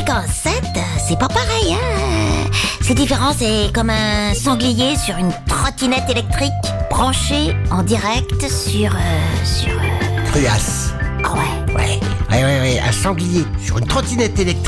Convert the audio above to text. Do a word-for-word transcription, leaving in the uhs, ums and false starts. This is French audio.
qu'en sept, c'est pas pareil, hein. C'est différent, c'est comme un sanglier sur une trottinette électrique branchée en direct sur... Euh, sur... Euh... Truas. Ah ouais. Ouais, ouais, ouais, ouais, un sanglier sur une trottinette électrique.